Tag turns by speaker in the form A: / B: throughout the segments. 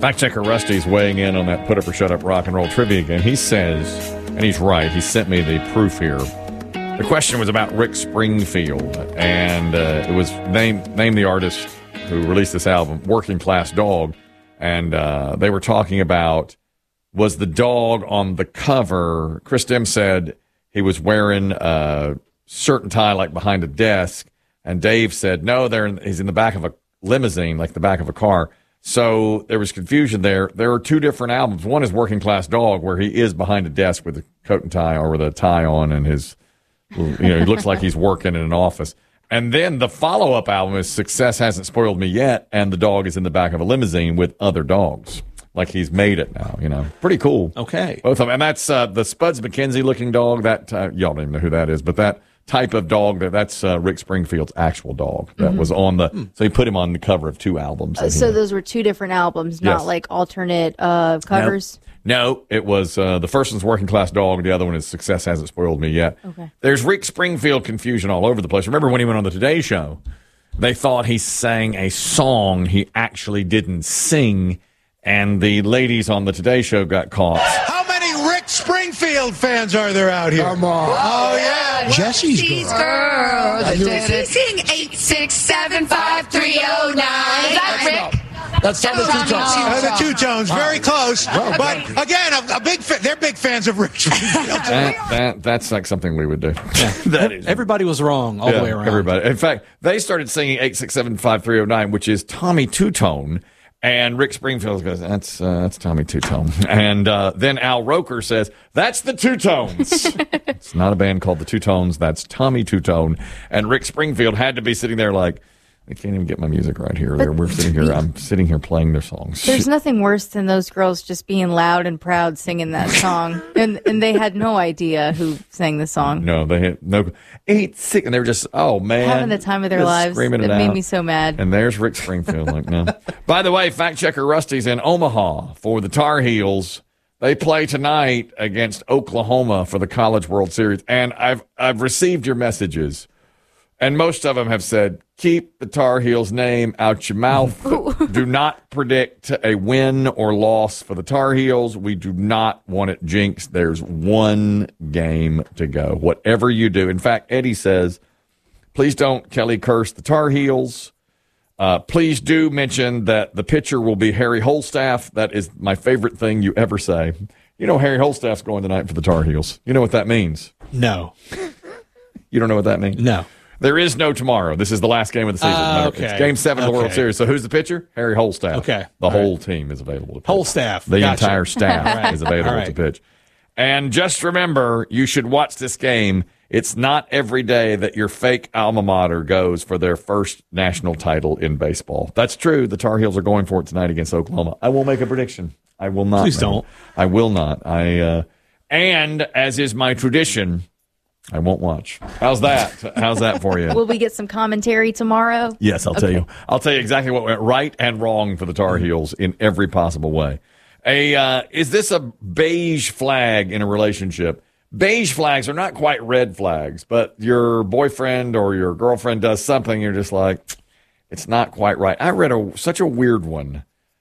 A: Fact checker Rusty's weighing in on that put up or shut up rock and roll trivia again. He says, and he's right, he sent me the proof here. The question was about Rick Springfield, and it was name the artist who released this album, Working Class Dog, and they were talking about, was the dog on the cover? Chris Dim said he was wearing a certain tie like behind a desk, and Dave said, no, he's in the back of a limousine, like the back of a car. So there was confusion there. There are two different albums. One is Working Class Dog, where he is behind a desk with a coat and tie or with a tie on, and his, he looks like he's working in an office. And then the follow-up album is Success Hasn't Spoiled Me Yet, and the dog is in the back of a limousine with other dogs. Like he's made it now, Pretty cool.
B: Okay.
A: Both of them. And that's the Spuds MacKenzie-looking dog. That y'all don't even know who that is, but that type of dog, that's Rick Springfield's actual dog. That was on so he put him on the cover of two albums.
C: So those were two different albums, not like alternate covers?
A: No, it was the first one's Working Class Dog. The other one is Success Hasn't Spoiled Me Yet.
C: Okay.
A: There's Rick Springfield confusion all over the place. Remember when he went on the Today Show, they thought he sang a song he actually didn't sing, and the ladies on the Today Show got caught.
D: How many Rick Springfield fans are there out here?
E: Come on.
D: Oh, yeah.
E: Jesse's
F: These
E: girl.
F: girls. Does he sing 8675309? Is that Rick?
E: That's Tommy Two Tones.
D: The Two Tones, very close.
E: Well,
D: but again, they're big fans of Rick Springfield.
A: That's like something we would do.
B: That is. Everybody was wrong all the way around.
A: Everybody. In fact, they started singing 8675309, which is Tommy Two-Tone. And Rick Springfield goes, that's Tommy Two-Tone. And then Al Roker says, that's the Two-Tones. It's not a band called the Two-Tones. That's Tommy Two-Tone. And Rick Springfield had to be sitting there like, I can't even get my music right here. I'm sitting here playing their songs.
C: There's nothing worse than those girls just being loud and proud singing that song. and they had no idea who sang the song.
A: No, they had no 8-6, and they were just, oh man,
C: having the time of their lives. It made me so mad.
A: And there's Rick Springfield. Like, no. By the way, fact checker Rusty's in Omaha for the Tar Heels. They play tonight against Oklahoma for the College World Series, and I've received your messages. And most of them have said, keep the Tar Heels name out your mouth. Do not predict a win or loss for the Tar Heels. We do not want it jinxed. There's one game to go. Whatever you do. In fact, Eddie says, please don't Kelly curse the Tar Heels. Please do mention that the pitcher will be Harry Holstaff. That is my favorite thing you ever say. Harry Holstaff's going tonight for the Tar Heels. You know what that means?
B: No.
A: You don't know what that means?
B: No.
A: There is no tomorrow. This is the last game of the season.
B: Okay.
A: It's Game 7 of the World Series. So who's the pitcher? Harry Holstaff.
B: Okay.
A: The whole team is available to pitch.
B: Whole staff.
A: The
B: Gotcha.
A: entire staff is available
B: All right.
A: to pitch. And just remember, you should watch this game. It's not every day that your fake alma mater goes for their first national title in baseball. That's true. The Tar Heels are going for it tonight against Oklahoma. I won't make a prediction. I will not.
B: Please don't.
A: I will not. And as is my tradition, I won't watch. How's that? How's that for you?
C: Will we get some commentary tomorrow?
A: Yes, I'll tell you. I'll tell you exactly what went right and wrong for the Tar Heels in every possible way. Is this a beige flag in a relationship? Beige flags are not quite red flags, but your boyfriend or your girlfriend does something, you're just like, it's not quite right. I read such a weird one.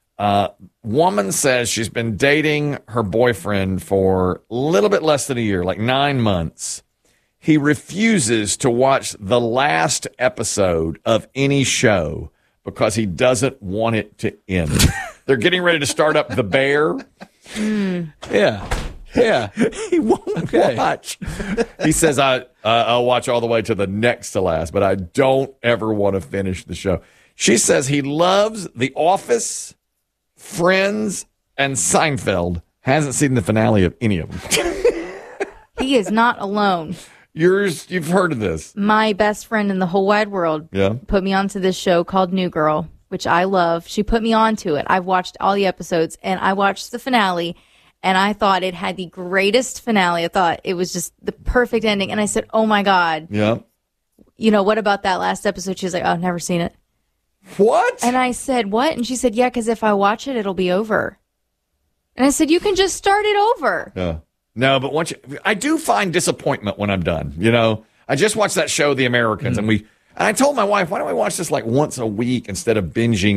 A: Woman says she's been dating her boyfriend for a little bit less than a year, like 9 months. He refuses to watch the last episode of any show because he doesn't want it to end. They're getting ready to start up The Bear.
B: Yeah.
A: He won't watch. He says, I'll watch all the way to the next to last, but I don't ever want to finish the show. She says he loves The Office, Friends, and Seinfeld. Hasn't seen the finale of any of them.
C: He is not alone.
A: You've heard of this.
C: My best friend in the whole wide world put me onto this show called New Girl, which I love. She put me onto it. I've watched all the episodes, and I watched the finale, and I thought it had the greatest finale. I thought it was just the perfect ending, and I said, oh, my God.
A: Yeah.
C: What about that last episode? She was like, oh, I've never seen it.
A: What?
C: And I said, what? And she said, yeah, because if I watch it, it'll be over. And I said, you can just start it over.
A: Yeah. No, but I do find disappointment when I'm done. I just watched that show, The Americans, and I told my wife, why don't we watch this like once a week instead of binging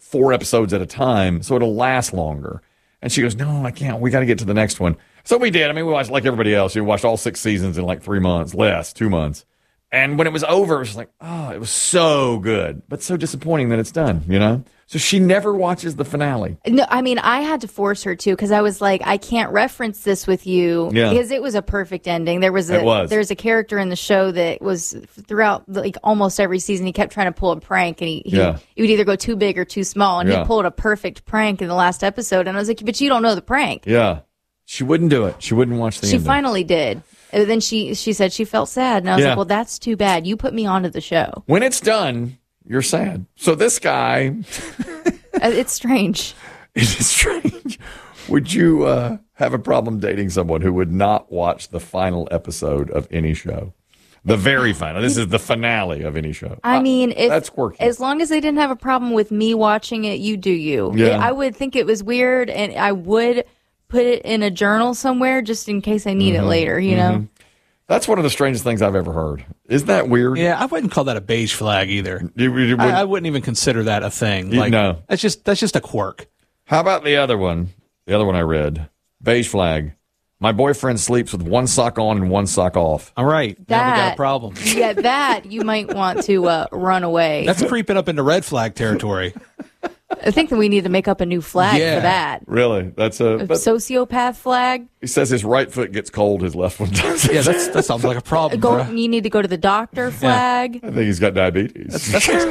A: 4 episodes at a time, so it'll last longer. And she goes, no, I can't. We got to get to the next one. So we did. I mean, we watched like everybody else. We watched all 6 seasons in like 3 months, 2 months. And when it was over, it was like, oh, it was so good, but so disappointing that it's done, you know? So she never watches the finale.
C: No, I mean, I had to force her to because I was like, I can't reference this with you because it was a perfect ending. There's a character in the show that was throughout like almost every season. He kept trying to pull a prank, and he would either go too big or too small, and he pulled a perfect prank in the last episode. And I was like, but you don't know the prank.
A: Yeah, she wouldn't do it. She wouldn't watch the ending.
C: She finally did. And then she said she felt sad, and I was like, well, that's too bad. You put me onto the show.
A: When it's done, you're sad. So this guy...
C: It's strange.
A: It is strange. Would you have a problem dating someone who would not watch the final episode of any show? The very final. This is the finale of any show.
C: I mean,
A: that's quirky.
C: As long as they didn't have a problem with me watching it, you do you.
A: Yeah.
C: I would think it was weird, and I would put it in a journal somewhere just in case I need it later, you know?
A: That's one of the strangest things I've ever heard. Isn't that weird?
B: Yeah, I wouldn't call that a beige flag either. I wouldn't even consider that a thing.
A: No.
B: That's just a quirk.
A: How about the other one? The other one I read. Beige flag. My boyfriend sleeps with one sock on and one sock off.
B: All right. Now we got a problem.
C: Yeah, that you might want to run away.
B: That's creeping up into red flag territory.
C: I think that we need to make up a new flag for that.
A: Really? That's a
C: sociopath flag.
A: He says his right foot gets cold, his left one doesn't.
B: Yeah, that sounds like a problem.
C: You need to go to the doctor flag.
A: I think he's got diabetes.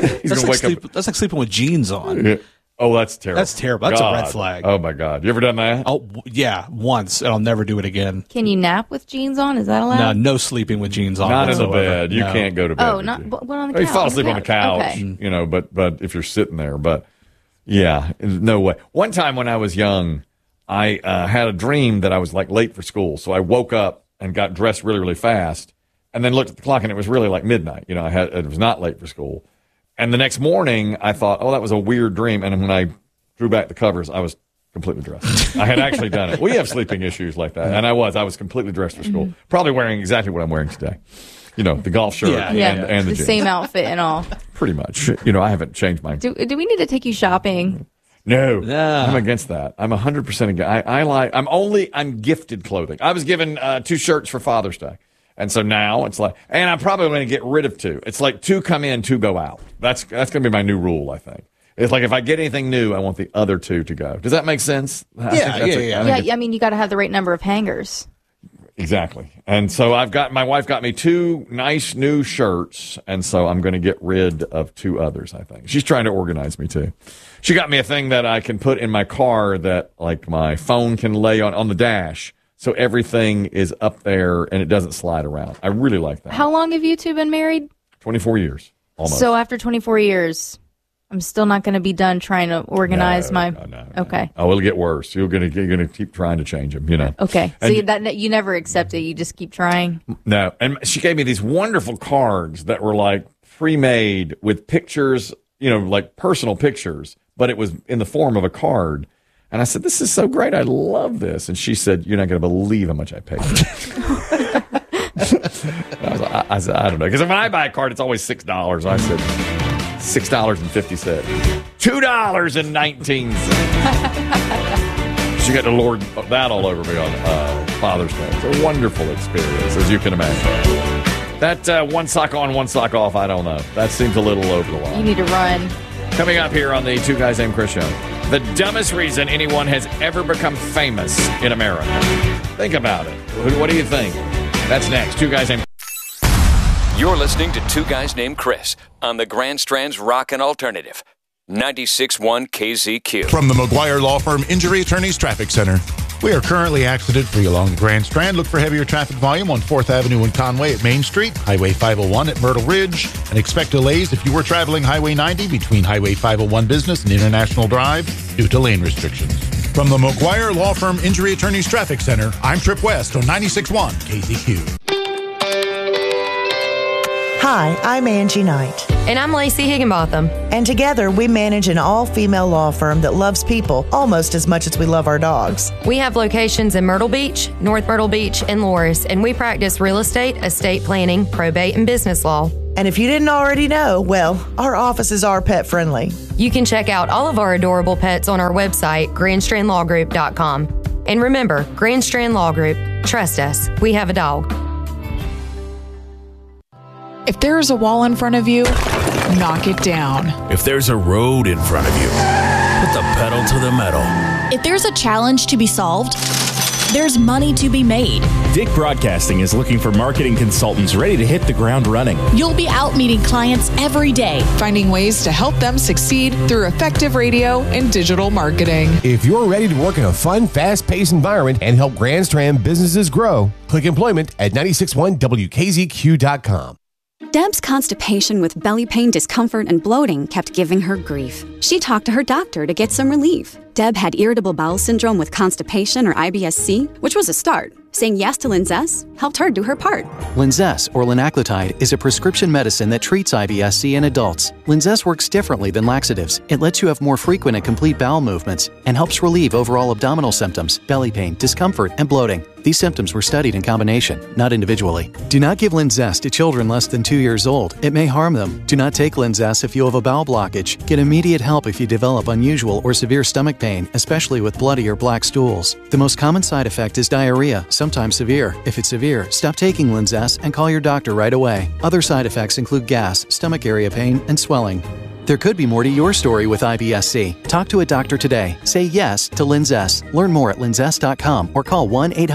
B: That's like sleeping with jeans on.
A: Yeah. Oh, that's terrible.
B: That's terrible. That's a red flag.
A: Oh, my God. You ever done that?
B: Oh, yeah, once, and I'll never do it again.
C: Can you nap with jeans on? Is that allowed?
B: No sleeping with jeans on.
A: Not in the bed. You can't go to bed.
C: Oh, what on the couch?
A: You fall asleep on the couch, you know, but if you're sitting there. But, yeah, no way. One time when I was young, I had a dream that I was, like, late for school. So I woke up and got dressed really, really fast and then looked at the clock, and it was really, like, midnight. You know, it was not late for school. And the next morning, I thought, oh, that was a weird dream. And when I drew back the covers, I was completely dressed. I had actually done it. We have sleeping issues like that. And I was completely dressed for school. Probably wearing exactly what I'm wearing today. You know, the golf shirt and the jeans.
C: Same outfit and all.
A: Pretty much. You know, I haven't changed mine.
C: Do we need to take you shopping?
A: No. I'm against that. I'm 100% against. I'm gifted clothing. I was given 2 shirts for Father's Day. And so now it's like, and I'm probably going to get rid of 2. It's like 2 come in, 2 go out. That's going to be my new rule, I think. It's like if I get anything new, I want the other 2 to go. Does that make sense?
B: Yeah.
C: I mean, you got to have the right number of hangers.
A: Exactly. And so my wife got me 2 nice new shirts, and so I'm going to get rid of 2 others, I think. She's trying to organize me too. She got me a thing that I can put in my car that like my phone can lay on the dash. So everything is up there and it doesn't slide around. I really like that.
C: How long have you 2 been married?
A: 24 years, almost.
C: So after 24 years, I'm still not going to be done trying to organize
A: No.
C: Okay.
A: Oh, it'll get worse. You're going to keep trying to change them, you know.
C: Okay. So you never accept it. You just keep trying.
A: No. And she gave me these wonderful cards that were like pre-made with pictures, you know, like personal pictures, but it was in the form of a card. And I said, this is so great. I love this. And she said, you're not going to believe how much I paid for it. I said, I don't know. Because when I buy a card, it's always $6. I said, $6.50. $2.19. She got to lord that all over me on Father's Day. It's a wonderful experience, as you can imagine. That 1 sock on, 1 sock off, I don't know. That seems a little over the line.
C: You need to run.
A: Coming up here on the Two Guys Named Chris show. The dumbest reason anyone has ever become famous in America. Think about it. What do you think? That's next. Two Guys Named
G: You're listening to Two Guys Named Chris on the Grand Strand's Rockin' Alternative. 96.1 KZQ.
D: From the McGuire Law Firm Injury Attorneys Traffic Center. We are currently accident-free along the Grand Strand. Look for heavier traffic volume on 4th Avenue and Conway at Main Street, Highway 501 at Myrtle Ridge, and expect delays if you were traveling Highway 90 between Highway 501 Business and International Drive due to lane restrictions. From the McGuire Law Firm Injury Attorneys Traffic Center, I'm Trip West on 96.1 KZQ.
H: Hi, I'm Angie Knight.
I: And I'm Lacey Higginbotham.
H: And together we manage an all-female law firm that loves people almost as much as we love our dogs.
I: We have locations in Myrtle Beach, North Myrtle Beach, and Loris, and we practice real estate, estate planning, probate, and business law.
H: And if you didn't already know, well, our offices are pet friendly.
I: You can check out all of our adorable pets on our website, grandstrandlawgroup.com. And remember, Grand Strand Law Group, trust us, we have a dog.
J: If there is a wall in front of you, knock it down.
K: If there's a road in front of you, put the pedal to the metal.
L: If there's a challenge to be solved, there's money to be made.
M: Dick Broadcasting is looking for marketing consultants ready to hit the ground running.
L: You'll be out meeting clients every day,
J: finding ways to help them succeed through effective radio and digital marketing.
N: If you're ready to work in a fun, fast-paced environment and help Grand Strand businesses grow, click employment at 961WKZQ.com.
O: Deb's constipation with belly pain, discomfort, and bloating kept giving her grief. She talked to her doctor to get some relief. Deb had irritable bowel syndrome with constipation or IBS-C, which was a start. Saying yes to Linzess helped her do her part.
P: Linzess, or linaclotide, is a prescription medicine that treats IBS-C in adults. Linzess works differently than laxatives. It lets you have more frequent and complete bowel movements and helps relieve overall abdominal symptoms, belly pain, discomfort, and bloating. These symptoms were studied in combination, not individually. Do not give Linzess to children less than 2 years old. It may harm them. Do not take Linzess if you have a bowel blockage. Get immediate help if you develop unusual or severe stomach pain, especially with bloody or black stools. The most common side effect is diarrhea, sometimes severe. If it's severe, stop taking Linzess and call your doctor right away. Other side effects include gas, stomach area pain, and swelling. There could be more to your story with IBS-C. Talk to a doctor today. Say yes to Linzess. Learn more at linzess.com or call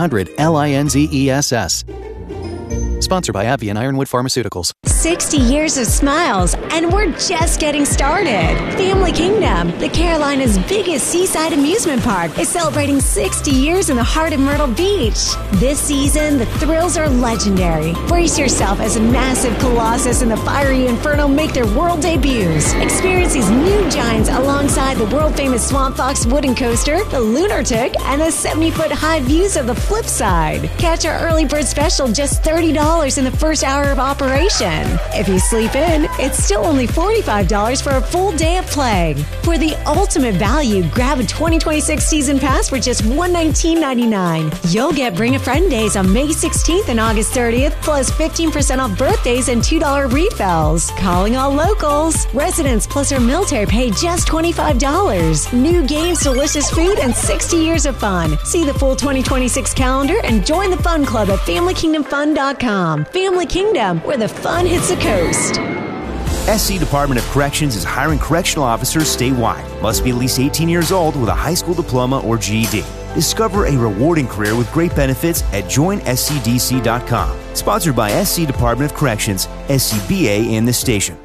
P: 1-800-LINZESS. Sponsored by AbbVie and Ironwood Pharmaceuticals.
Q: 60 years of smiles, and we're just getting started. Family Kingdom, the Carolinas' biggest seaside amusement park, is celebrating 60 years in the heart of Myrtle Beach. This season, the thrills are legendary. Brace yourself as a massive colossus and the fiery inferno make their world debuts. Experience these new giants alongside the world-famous Swamp Fox wooden coaster, the Lunar Tick, and the 70-foot high views of the flip side. Catch our early bird special, just $30 in the first hour of operation. If you sleep in, it's still only $45 for a full day of play. For the ultimate value, grab a 2026 season pass for just $119.99. You'll get Bring a Friend days on May 16th and August 30th, plus 15% off birthdays and $2 refills. Calling all locals. Residents plus our military pay just $25. New games, delicious food, and 60 years of fun. See the full 2026 calendar and join the fun club at FamilyKingdomFun.com. Family Kingdom, where the fun hits the coast.
R: SC Department of Corrections is hiring correctional officers statewide. Must be at least 18 years old with a high school diploma or GED. Discover a rewarding career with great benefits at joinscdc.com. Sponsored by SC Department of Corrections, SCBA, and this station.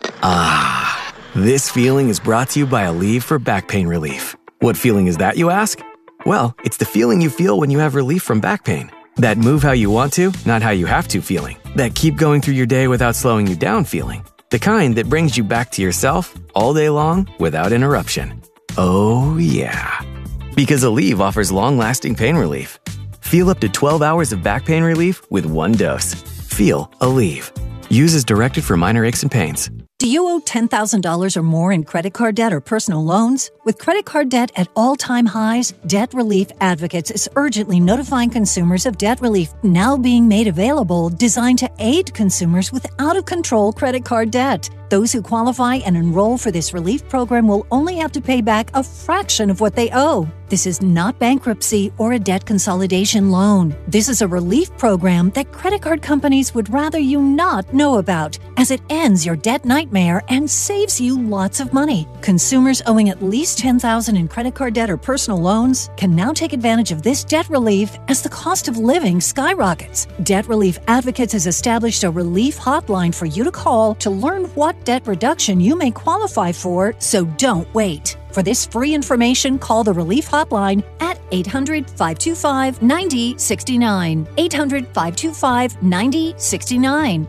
S: Ah, this feeling is brought to you by Aleve for back pain relief. What feeling is that, you ask? Well, it's the feeling you feel when you have relief from back pain. That move how you want to, not how you have to feeling. That keep going through your day without slowing you down feeling. The kind that brings you back to yourself all day long without interruption. Oh yeah. Because Aleve offers long-lasting pain relief. Feel up to 12 hours of back pain relief with one dose. Feel Aleve. Use as directed for minor aches and pains.
T: Do you owe $10,000 or more in credit card debt or personal loans? With credit card debt at all-time highs, Debt Relief Advocates is urgently notifying consumers of debt relief now being made available, designed to aid consumers with out-of-control credit card debt. Those who qualify and enroll for this relief program will only have to pay back a fraction of what they owe. This is not bankruptcy or a debt consolidation loan. This is a relief program that credit card companies would rather you not know about, as it ends your debt nightmare and saves you lots of money. Consumers owing at least $10,000 in credit card debt or personal loans can now take advantage of this debt relief as the cost of living skyrockets. Debt Relief Advocates has established a relief hotline for you to call to learn what debt reduction you may qualify for, so don't wait. For this free information, call the Relief Hotline at 800-525-9069. 800-525-9069.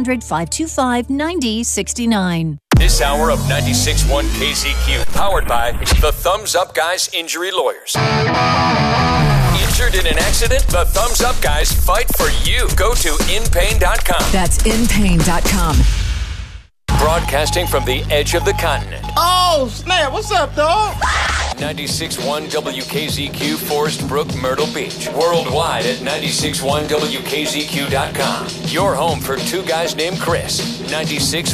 T: 800-525-9069.
G: This hour of 96.1 KZQ, powered by the Thumbs Up Guys Injury Lawyers. It's Injured in an accident? The Thumbs Up guys fight for you. Go to inpain.com.
U: That's inpain.com.
G: Broadcasting from the edge of the continent.
V: Oh, snap. What's up, dog?
G: 96.1 WKZQ, Forest Brook, Myrtle Beach. Worldwide at 96.1WKZQ.com. Your home for two guys named Chris. 96.